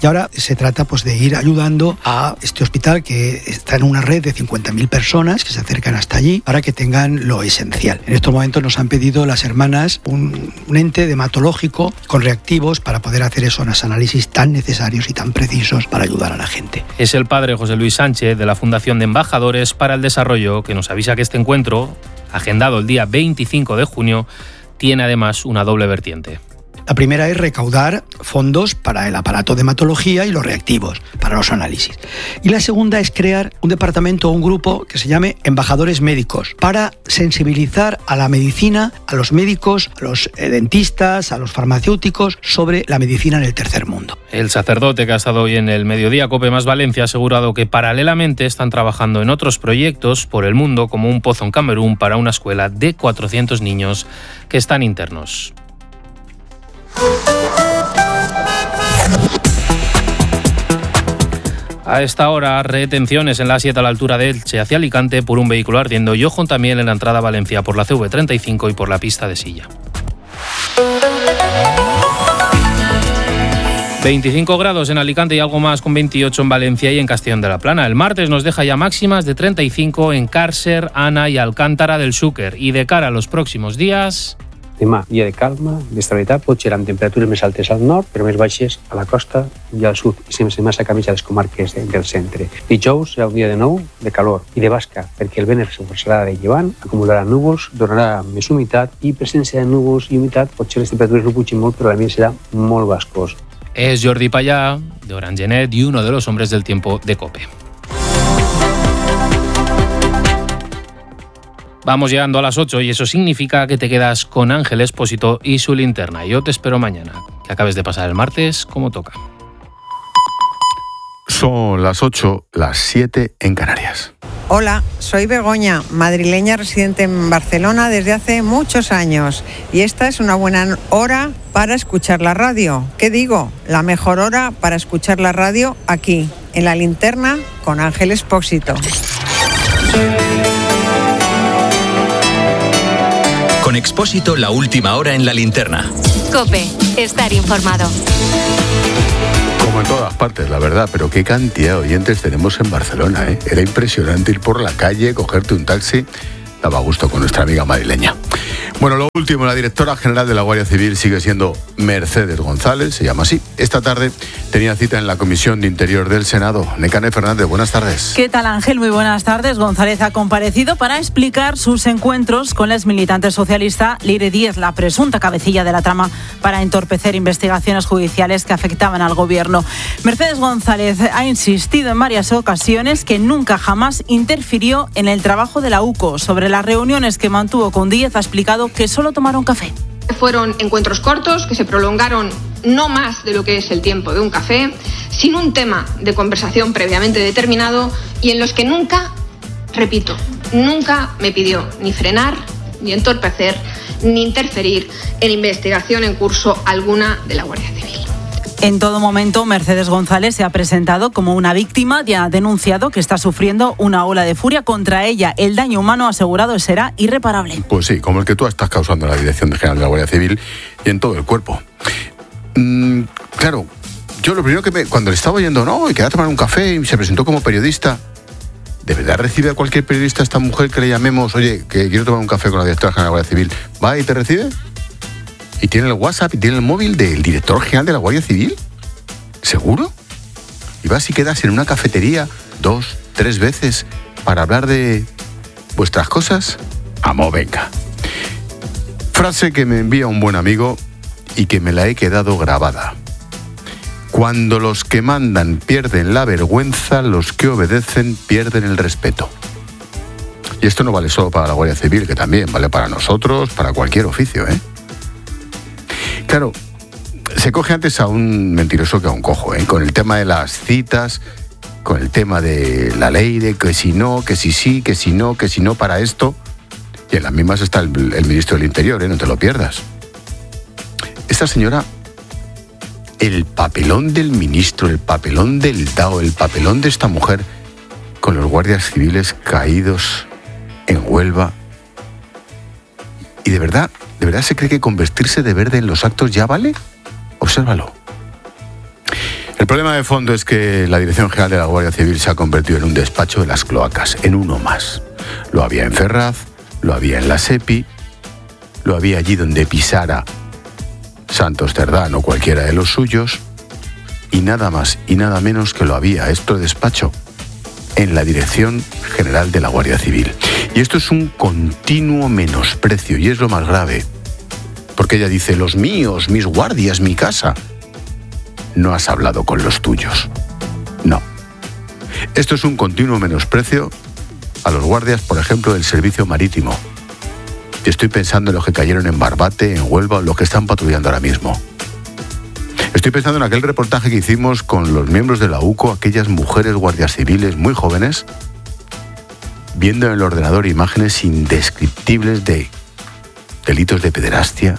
Y ahora se trata pues de ir ayudando a este hospital que está en una red de cincuenta mil personas que se acercan hasta allí para que tengan lo esencial. En estos momentos nos han pedido las hermanas un, un ente hematológico con reactivos para poder hacer esos análisis tan necesarios y tan precisos para ayudar a la gente. Es el padre José Luis Sánchez de la Fundación de Embajadores para el Desarrollo que nos avisa que este encuentro, agendado el día veinticinco de junio, tiene además una doble vertiente. La primera es recaudar fondos para el aparato de hematología y los reactivos, para los análisis. Y la segunda es crear un departamento o un grupo que se llame Embajadores Médicos, para sensibilizar a la medicina, a los médicos, a los dentistas, a los farmacéuticos, sobre la medicina en el tercer mundo. El sacerdote que ha estado hoy en el Mediodía COPE más Valencia ha asegurado que paralelamente están trabajando en otros proyectos por el mundo, como un pozo en Camerún para una escuela de cuatrocientos niños que están internos. A esta hora, retenciones en la A siete a la altura de Elche hacia Alicante por un vehículo ardiendo y ojo también en la entrada a Valencia por la C V treinta y cinco y por la pista de Silla. veinticinco grados en Alicante y algo más con veintiocho en Valencia y en Castellón de la Plana. El martes nos deja ya máximas de treinta y cinco en Càrcer, Ana y Alcántara del Xúquer. Y de cara a los próximos días... Demà, dia de calma, d'estabilitat, potser amb temperatures més altes al nord, però més baixes a la costa i al sud, i sense massa canvis a les comarques de, del centre. Dijous serà un dia de nou de calor i de basca, perquè el vent es reforçarà de llevant, acumularà núvols, donarà més humitat i presència de núvols i humitat, potser les temperatures no pugin molt, però l'ambient serà molt bascós. Es Jordi Payá, de Orangenet, y uno de los hombres del tiempo de COPE. Vamos llegando a las ocho y eso significa que te quedas con Ángel Expósito y su linterna. Yo te espero mañana, que acabes de pasar el martes como toca. Son las ocho, las siete en Canarias. Hola, soy Begoña, madrileña residente en Barcelona desde hace muchos años. Y esta es una buena hora para escuchar la radio. ¿Qué digo? La mejor hora para escuchar la radio aquí, en la linterna con Ángel Expósito. Con Expósito, la última hora en la linterna. COPE, estar informado. Como en todas partes, la verdad, pero qué cantidad de oyentes tenemos en Barcelona, ¿eh? Era impresionante ir por la calle, cogerte un taxi. Daba gusto con nuestra amiga madrileña. Bueno, lo último, la directora general de la Guardia Civil sigue siendo Mercedes González, se llama así. Esta tarde tenía cita en la Comisión de Interior del Senado. Nekane Fernández, buenas tardes. ¿Qué tal, Ángel? Muy buenas tardes. González ha comparecido para explicar sus encuentros con la exmilitante socialista Leire Díez, la presunta cabecilla de la trama para entorpecer investigaciones judiciales que afectaban al gobierno. Mercedes González ha insistido en varias ocasiones que nunca jamás interfirió en el trabajo de la U C O. Sobre las reuniones que mantuvo con Díez, ha explicado que solo tomaron café. Fueron encuentros cortos que se prolongaron no más de lo que es el tiempo de un café, sin un tema de conversación previamente determinado y en los que nunca, repito, nunca me pidió ni frenar, ni entorpecer, ni interferir en investigación en curso alguna de la Guardia Civil. En todo momento, Mercedes González se ha presentado como una víctima y ha denunciado que está sufriendo una ola de furia contra ella. El daño humano asegurado será irreparable. Pues sí, como el que tú estás causando en la Dirección General de la Guardia Civil y en todo el cuerpo. Mm, claro, yo lo primero que me... Cuando le estaba oyendo, no, y quería tomar un café y se presentó como periodista, ¿de verdad recibe a cualquier periodista esta mujer que le llamemos, oye, que quiero tomar un café con la Directora General de la Guardia Civil? ¿Va y te recibe? ¿Y tiene el WhatsApp y tiene el móvil del director general de la Guardia Civil? ¿Seguro? ¿Y vas y quedas en una cafetería dos, tres veces para hablar de vuestras cosas? Amo, venga. Frase que me envía un buen amigo y que me la he quedado grabada. Cuando los que mandan pierden la vergüenza, los que obedecen pierden el respeto. Y esto no vale solo para la Guardia Civil, que también vale para nosotros, para cualquier oficio, ¿eh? Claro, se coge antes a un mentiroso que a un cojo, ¿eh? Con el tema de las citas, con el tema de la ley de que si no, que si sí, que si no, que si no para esto. Y en las mismas está el, el ministro del Interior, ¿eh? No te lo pierdas. Esta señora, el papelón del ministro, el papelón del D A O, el papelón de esta mujer con los guardias civiles caídos en Huelva. Y de verdad, ¿de verdad se cree que con vestirse de verde en los actos ya vale? Obsérvalo. El problema de fondo es que la Dirección General de la Guardia Civil se ha convertido en un despacho de las cloacas, en uno más. Lo había en Ferraz, lo había en la SEPI, lo había allí donde pisara Santos Cerdán o cualquiera de los suyos, y nada más y nada menos que lo había, esto despacho, en la Dirección General de la Guardia Civil. Y esto es un continuo menosprecio, y es lo más grave, porque ella dice, los míos, mis guardias, mi casa. No has hablado con los tuyos. No. Esto es un continuo menosprecio a los guardias, por ejemplo, del servicio marítimo. Y estoy pensando en los que cayeron en Barbate, en Huelva, o los que están patrullando ahora mismo. Estoy pensando en aquel reportaje que hicimos con los miembros de la U C O, aquellas mujeres guardias civiles muy jóvenes, viendo en el ordenador imágenes indescriptibles de delitos de pederastia.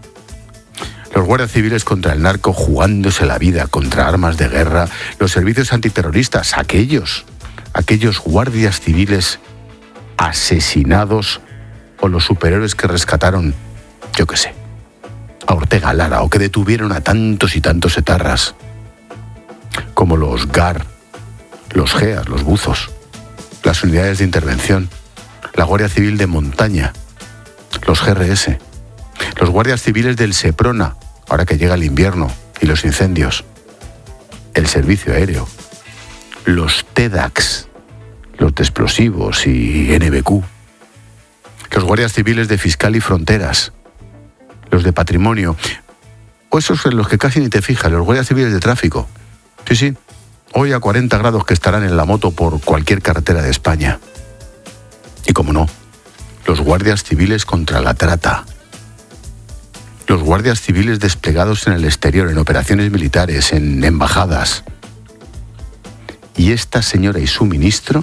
Los guardias civiles contra el narco jugándose la vida contra armas de guerra. Los servicios antiterroristas, aquellos, aquellos guardias civiles asesinados, o los superhéroes que rescataron, yo qué sé, a Ortega Lara, o que detuvieron a tantos y tantos etarras, como los G A R, los G E A S, los buzos, las unidades de intervención, la Guardia Civil de Montaña, los G R S, los guardias civiles del Seprona, ahora que llega el invierno y los incendios, el servicio aéreo, los TEDAX, los de explosivos y N B Q, los guardias civiles de Fiscal y Fronteras, los de Patrimonio, o esos en los que casi ni te fijas, los guardias civiles de tráfico. Sí, sí, hoy a cuarenta grados que estarán en la moto por cualquier carretera de España. Y como no, los guardias civiles contra la trata, los guardias civiles desplegados en el exterior, en operaciones militares, en embajadas. Y esta señora y su ministro,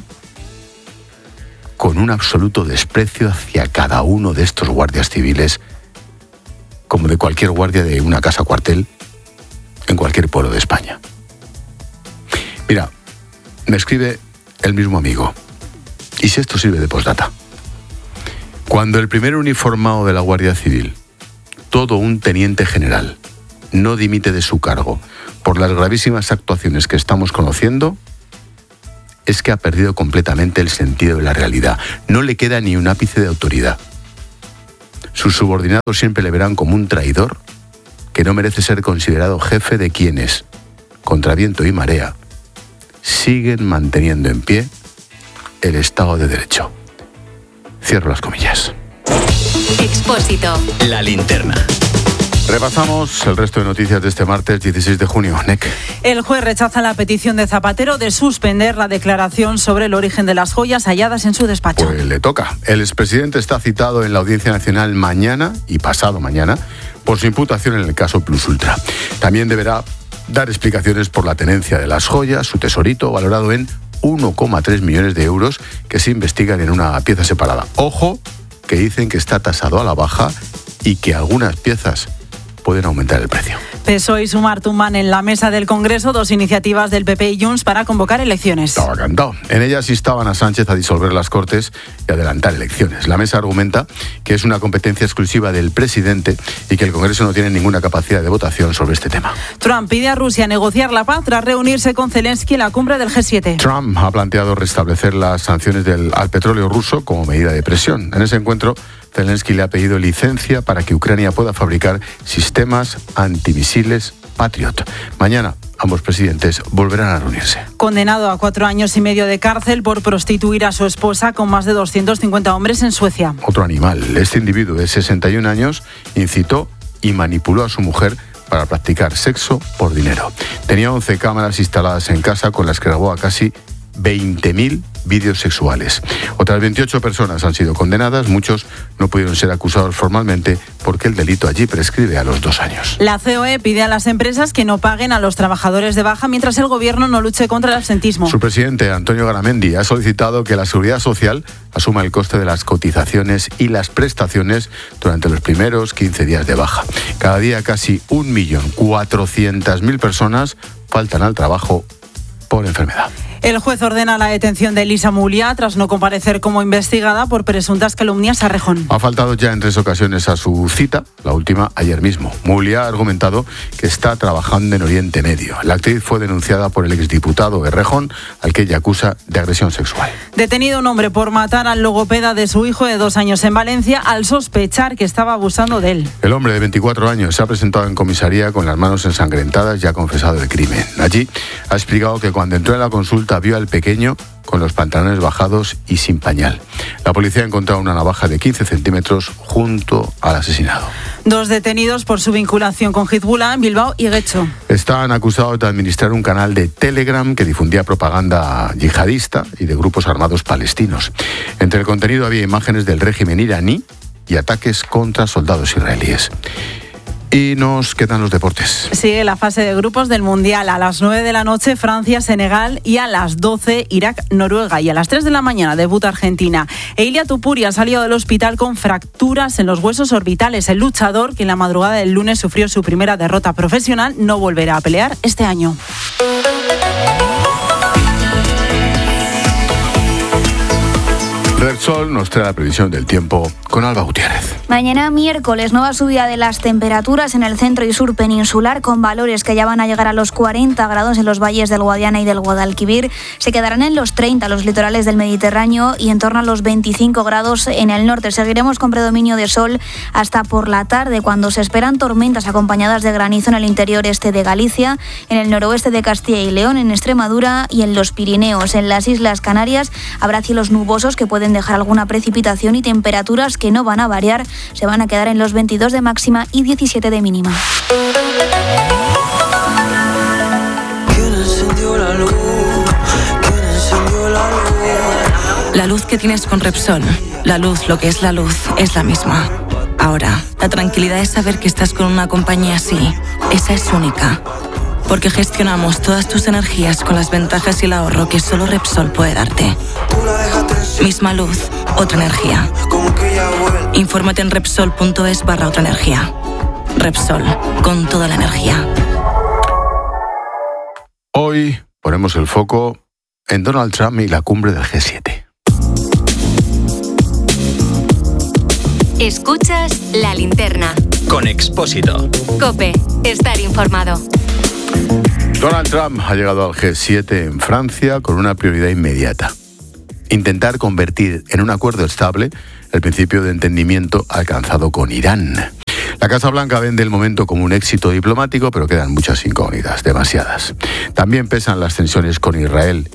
con un absoluto desprecio hacia cada uno de estos guardias civiles, como de cualquier guardia de una casa cuartel en cualquier pueblo de España. Mira, me escribe el mismo amigo, y si esto sirve de postdata. Cuando el primer uniformado de la Guardia Civil, todo un teniente general, no dimite de su cargo por las gravísimas actuaciones que estamos conociendo, es que ha perdido completamente el sentido de la realidad. No le queda ni un ápice de autoridad. Sus subordinados siempre le verán como un traidor que no merece ser considerado jefe de quienes, contra viento y marea, siguen manteniendo en pie el Estado de Derecho. Cierro las comillas. Expósito. La linterna. Repasamos el resto de noticias de este martes dieciséis de junio. N E C. El juez rechaza la petición de Zapatero de suspender la declaración sobre el origen de las joyas halladas en su despacho. Pues le toca. El expresidente está citado en la Audiencia Nacional mañana y pasado mañana por su imputación en el caso Plus Ultra. También deberá dar explicaciones por la tenencia de las joyas, su tesorito valorado en uno coma tres millones de euros que se investigan en una pieza separada. Ojo, que dicen que está tasado a la baja y que algunas piezas pueden aumentar el precio. P S O E y Sumar tumban en la mesa del Congreso dos iniciativas del P P y Junts para convocar elecciones. Estaba cantado. En ellas instaban a Sánchez a disolver las Cortes y adelantar elecciones. La mesa argumenta que es una competencia exclusiva del presidente y que el Congreso no tiene ninguna capacidad de votación sobre este tema. Trump pide a Rusia negociar la paz tras reunirse con Zelensky en la cumbre del G siete. Trump ha planteado restablecer las sanciones del, al petróleo ruso como medida de presión. En ese encuentro, Zelensky le ha pedido licencia para que Ucrania pueda fabricar sistemas antimisiles Patriot. Mañana ambos presidentes volverán a reunirse. Condenado a cuatro años y medio de cárcel por prostituir a su esposa con más de doscientos cincuenta hombres en Suecia. Otro animal. Este individuo de sesenta y un años incitó y manipuló a su mujer para practicar sexo por dinero. Tenía once cámaras instaladas en casa con las que grabó a casi veinte mil vídeos sexuales. Otras veintiocho personas han sido condenadas, muchos no pudieron ser acusados formalmente porque el delito allí prescribe a los dos años. La C O E pide a las empresas que no paguen a los trabajadores de baja mientras el gobierno no luche contra el absentismo. Su presidente, Antonio Garamendi, ha solicitado que la Seguridad Social asuma el coste de las cotizaciones y las prestaciones durante los primeros quince días de baja. Cada día casi un millón cuatrocientas mil personas faltan al trabajo por enfermedad. El juez ordena la detención de Elisa Mulia tras no comparecer como investigada por presuntas calumnias a Rejón. Ha faltado ya en tres ocasiones a su cita, la última ayer mismo. Mulia ha argumentado que está trabajando en Oriente Medio. La actriz fue denunciada por el exdiputado de Rejón, al que ella acusa de agresión sexual. Detenido un hombre por matar al logopeda de su hijo de dos años en Valencia al sospechar que estaba abusando de él. El hombre de veinticuatro años se ha presentado en comisaría con las manos ensangrentadas y ha confesado el crimen. Allí ha explicado que cuando entró en la consulta vio al pequeño con los pantalones bajados y sin pañal. La policía ha encontrado una navaja de quince centímetros junto al asesinado. Dos detenidos por su vinculación con Hezbollah en Bilbao y Guecho. Están acusados de administrar un canal de Telegram que difundía propaganda yihadista y de grupos armados palestinos. Entre el contenido había imágenes del régimen iraní y ataques contra soldados israelíes. Y nos quedan los deportes. Sigue la fase de grupos del Mundial. A las nueve de la noche, Francia, Senegal, y a las doce, Irak, Noruega. Y a las tres de la mañana, debuta Argentina. Eilia Tupuri ha salido del hospital con fracturas en los huesos orbitales. El luchador, que en la madrugada del lunes sufrió su primera derrota profesional, no volverá a pelear este año. Repsol nos trae la previsión del tiempo con Alba Gutiérrez. Mañana miércoles, nueva subida de las temperaturas en el centro y sur peninsular, con valores que ya van a llegar a los cuarenta grados en los valles del Guadiana y del Guadalquivir. Se quedarán en los treinta los litorales del Mediterráneo y en torno a los veinticinco grados en el norte. Seguiremos con predominio de sol hasta por la tarde, cuando se esperan tormentas acompañadas de granizo en el interior este de Galicia, en el noroeste de Castilla y León, en Extremadura y en los Pirineos. En las Islas Canarias habrá cielos nubosos que pueden dejar alguna precipitación y temperaturas que no van a variar, se van a quedar en los veintidós de máxima y diecisiete de mínima. La luz que tienes con Repsol, la luz, lo que es la luz, es la misma. Ahora, la tranquilidad es saber que estás con una compañía así. Esa es única. Porque gestionamos todas tus energías con las ventajas y el ahorro que solo Repsol puede darte. Misma luz, otra energía. Infórmate en Repsol.es barra otra energía. Repsol, con toda la energía. Hoy ponemos el foco en Donald Trump y la cumbre del G siete. Escuchas La Linterna. Con Expósito. COPE. Estar informado. Donald Trump ha llegado al G siete en Francia con una prioridad inmediata: intentar convertir en un acuerdo estable el principio de entendimiento alcanzado con Irán. La Casa Blanca vende el momento como un éxito diplomático, pero quedan muchas incógnitas, demasiadas. También pesan las tensiones con Israel,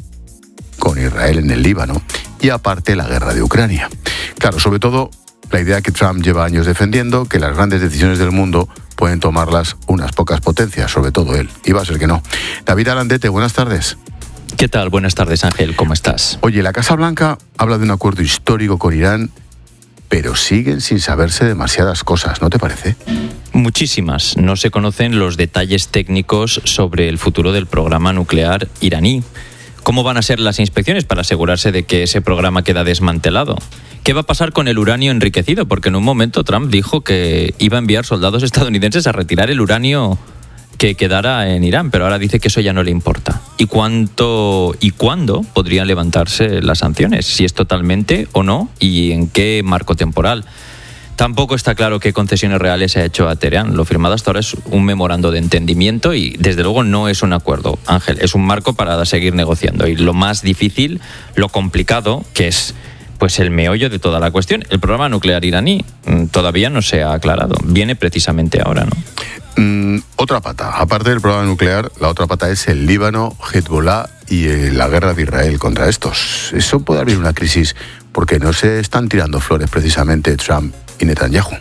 con Israel en el Líbano y aparte la guerra de Ucrania. Claro, sobre todo la idea que Trump lleva años defendiendo, que las grandes decisiones del mundo pueden tomarlas unas pocas potencias, sobre todo él. Y va a ser que no. David Alandete, buenas tardes. ¿Qué tal? Buenas tardes, Ángel. ¿Cómo estás? Oye, la Casa Blanca habla de un acuerdo histórico con Irán, pero siguen sin saberse demasiadas cosas, ¿no te parece? Muchísimas. No se conocen los detalles técnicos sobre el futuro del programa nuclear iraní. ¿Cómo van a ser las inspecciones para asegurarse de que ese programa queda desmantelado? ¿Qué va a pasar con el uranio enriquecido? Porque en un momento Trump dijo que iba a enviar soldados estadounidenses a retirar el uranio que quedara en Irán, pero ahora dice que eso ya no le importa. ¿Y cuánto y cuándo podrían levantarse las sanciones? Si es totalmente o no, y en qué marco temporal. Tampoco está claro qué concesiones reales se ha hecho a Teherán. Lo firmado hasta ahora es un memorando de entendimiento y desde luego no es un acuerdo, Ángel, es un marco para seguir negociando. Y lo más difícil, lo complicado, que es pues el meollo de toda la cuestión, el programa nuclear iraní, todavía no se ha aclarado. Viene precisamente ahora, ¿no? Mm, otra pata. Aparte del programa nuclear, la otra pata es el Líbano, Hezbollah y eh, la guerra de Israel contra estos. Eso puede abrir una crisis porque no se están tirando flores precisamente Trump y Netanyahu.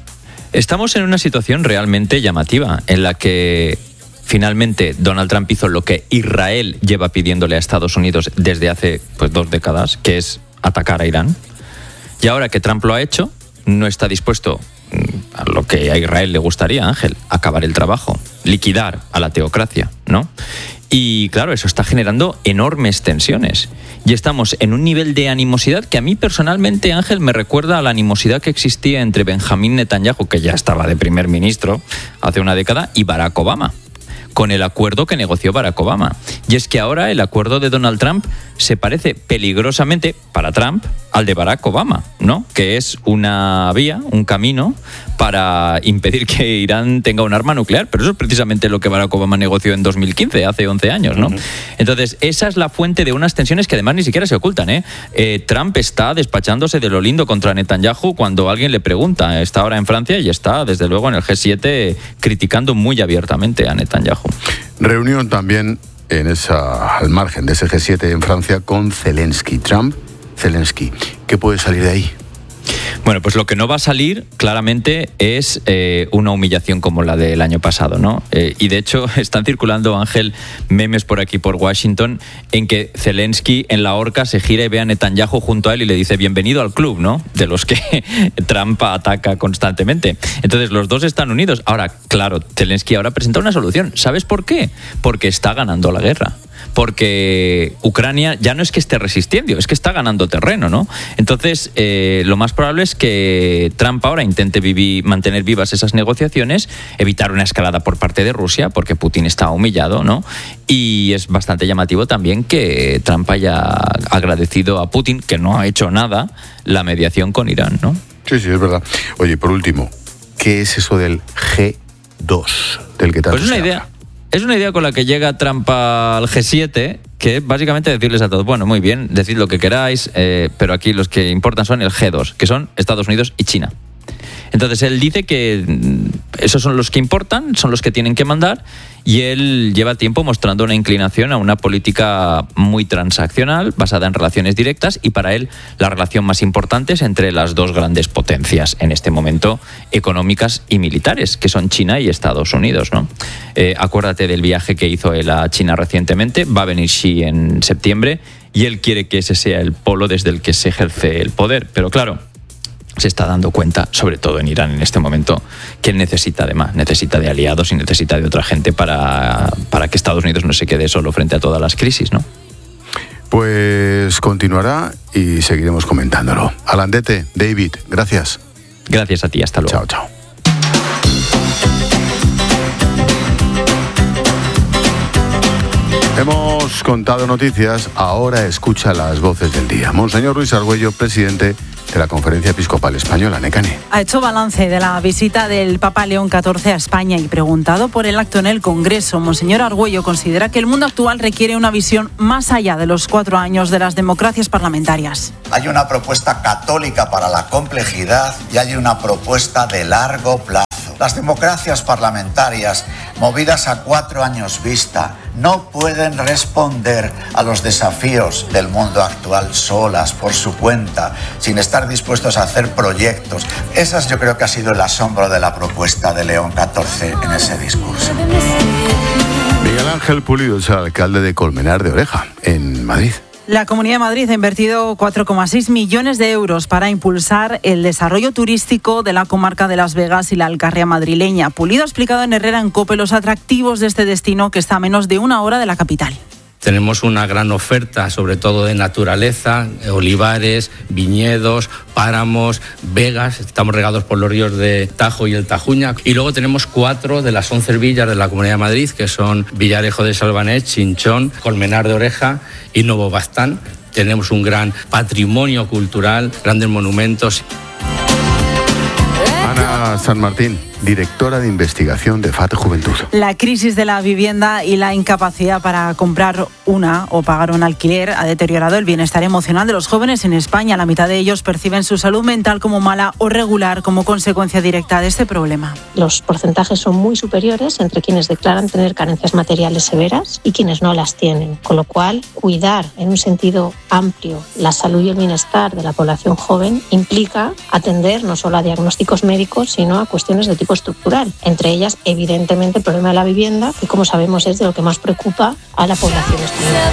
Estamos en una situación realmente llamativa en la que finalmente Donald Trump hizo lo que Israel lleva pidiéndole a Estados Unidos desde hace pues, dos décadas, que es atacar a Irán. Y ahora que Trump lo ha hecho, no está dispuesto a lo que a Israel le gustaría, Ángel, acabar el trabajo, liquidar a la teocracia, ¿no? Y claro, eso está generando enormes tensiones. Y estamos en un nivel de animosidad que a mí personalmente, Ángel, me recuerda a la animosidad que existía entre Benjamín Netanyahu, que ya estaba de primer ministro hace una década, y Barack Obama. con el acuerdo que negoció Barack Obama. Y es que ahora el acuerdo de Donald Trump se parece peligrosamente, para Trump, al de Barack Obama, ¿no? Que es una vía, un camino para impedir que Irán tenga un arma nuclear. Pero eso es precisamente lo que Barack Obama negoció en dos mil quince, hace once años, ¿no? Uh-huh. Entonces, esa es la fuente de unas tensiones que además ni siquiera se ocultan, ¿eh? Eh, Trump está despachándose de lo lindo contra Netanyahu cuando alguien le pregunta. Está ahora en Francia y está, desde luego, en el G siete criticando muy abiertamente a Netanyahu. Reunión también en esa, al margen de ese G siete en Francia con Zelensky. Trump, Zelensky. ¿Qué puede salir de ahí? Bueno, pues lo que no va a salir claramente es eh, una humillación como la del año pasado, ¿no? Eh, y de hecho están circulando, Ángel, memes por aquí, por Washington, en que Zelensky en la horca se gira y ve a Netanyahu junto a él y le dice bienvenido al club, ¿no? De los que Trump ataca constantemente. Entonces los dos están unidos. Ahora, claro, Zelensky ahora presenta una solución. ¿Sabes por qué? Porque está ganando la guerra. Porque Ucrania ya no es que esté resistiendo, es que está ganando terreno, ¿no? Entonces, eh, lo más probable es que Trump ahora intente vivir, mantener vivas esas negociaciones, evitar una escalada por parte de Rusia, porque Putin está humillado, ¿no? Y es bastante llamativo también que Trump haya agradecido a Putin, que no ha hecho nada, la mediación con Irán, ¿no? Sí, sí, es verdad. Oye, por último, ¿qué es eso del G dos? Del que tanto pues es una idea. Es una idea con la que llega Trump al G siete, que es básicamente decirles a todos, bueno, muy bien, decid lo que queráis, eh, pero aquí los que importan son el G dos, que son Estados Unidos y China. Entonces él dice que esos son los que importan, son los que tienen que mandar, y él lleva tiempo mostrando una inclinación a una política muy transaccional, basada en relaciones directas, y para él la relación más importante es entre las dos grandes potencias en este momento, económicas y militares, que son China y Estados Unidos, ¿no? Eh, acuérdate del viaje que hizo él a China recientemente, va a venir Xi en septiembre, y él quiere que ese sea el polo desde el que se ejerce el poder, pero claro, se está dando cuenta, sobre todo en Irán en este momento, que él necesita además, necesita de aliados y necesita de otra gente para, para que Estados Unidos no se quede solo frente a todas las crisis, ¿no? Pues continuará y seguiremos comentándolo. Alandete, David, gracias. Gracias a ti, hasta luego. Chao, chao. Hemos contado noticias, ahora escucha las voces del día. Monseñor Luis Argüello, presidente de la Conferencia Episcopal Española, Necane. Ha hecho balance de la visita del Papa León catorce a España y preguntado por el acto en el Congreso, Monseñor Argüello considera que el mundo actual requiere una visión más allá de los cuatro años de las democracias parlamentarias. Hay una propuesta católica para la complejidad y hay una propuesta de largo plazo. Las democracias parlamentarias, movidas a cuatro años vista, no pueden responder a los desafíos del mundo actual solas, por su cuenta, sin estar dispuestos a hacer proyectos. Esas yo creo que ha sido el asombro de la propuesta de León catorce en ese discurso. Miguel Ángel Pulido es el alcalde de Colmenar de Oreja, en Madrid. La Comunidad de Madrid ha invertido cuatro coma seis millones de euros para impulsar el desarrollo turístico de la comarca de Las Vegas y la Alcarria madrileña. Pulido ha explicado en Herrera en COPE los atractivos de este destino que está a menos de una hora de la capital. Tenemos una gran oferta, sobre todo de naturaleza, olivares, viñedos, páramos, vegas. Estamos regados por los ríos de Tajo y el Tajuña. Y luego tenemos cuatro de las once villas de la Comunidad de Madrid, que son Villarejo de Salvanet, Chinchón, Colmenar de Oreja y Novo Bastán. Tenemos un gran patrimonio cultural, grandes monumentos. Ana San Martín, directora de investigación de F A T Juventud. La crisis de la vivienda y la incapacidad para comprar una o pagar un alquiler ha deteriorado el bienestar emocional de los jóvenes en España. La mitad de ellos perciben su salud mental como mala o regular como consecuencia directa de este problema. Los porcentajes son muy superiores entre quienes declaran tener carencias materiales severas y quienes no las tienen, con lo cual cuidar en un sentido amplio la salud y el bienestar de la población joven implica atender no solo a diagnósticos médicos, sino a cuestiones de tipo estructural, entre ellas evidentemente el problema de la vivienda, que como sabemos es de lo que más preocupa a la población española.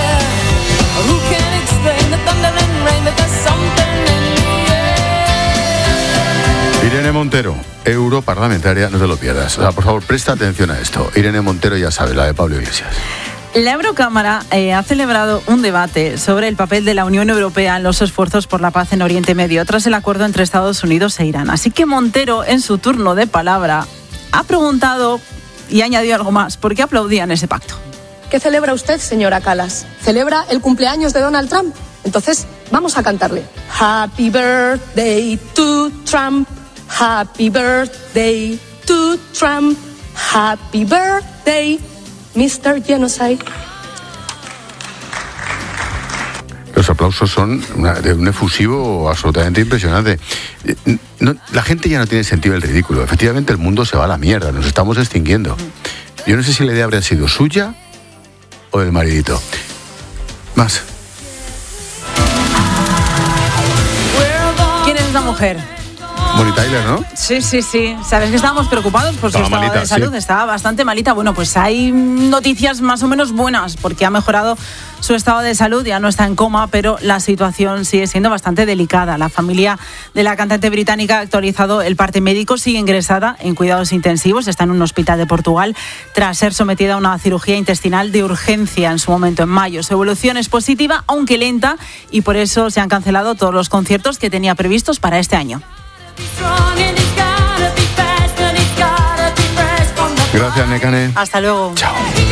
Irene Montero, europarlamentaria, no te lo pierdas. O sea, por favor, presta atención a esto. Irene Montero, ya sabe, la de Pablo Iglesias. La Eurocámara eh, ha celebrado un debate sobre el papel de la Unión Europea en los esfuerzos por la paz en Oriente Medio tras el acuerdo entre Estados Unidos e Irán. Así que Montero, en su turno de palabra, ha preguntado Y añadió algo más, porque aplaudían ese pacto. ¿Qué celebra usted, señora Kallas? ¿Celebra el cumpleaños de Donald Trump? Entonces, vamos a cantarle. Happy birthday to Trump. Happy birthday to Trump. Happy birthday, mister Genocide. Los aplausos son una, de un efusivo absolutamente impresionante. No, la gente ya no tiene sentido del ridículo. Efectivamente, el mundo se va a la mierda, nos estamos extinguiendo. Yo no sé si la idea habría sido suya o del maridito. Más. ¿Quién es esa mujer? Bonnie Tyler, ¿no? Sí, sí, sí. Sabes que estábamos preocupados por su Estaba estado malita, de salud. sí. Estaba bastante malita. Bueno, pues hay noticias más o menos buenas porque ha mejorado su estado de salud. Ya no está en coma, pero la situación sigue siendo bastante delicada. La familia de la cantante británica ha actualizado el parte médico. Sigue ingresada en cuidados intensivos. Está en un hospital de Portugal tras ser sometida a una cirugía intestinal de urgencia en su momento, en mayo. Su evolución es positiva, aunque lenta, y por eso se han cancelado todos los conciertos que tenía previstos para este año. Gracias, Nekane. Hasta luego. Chao.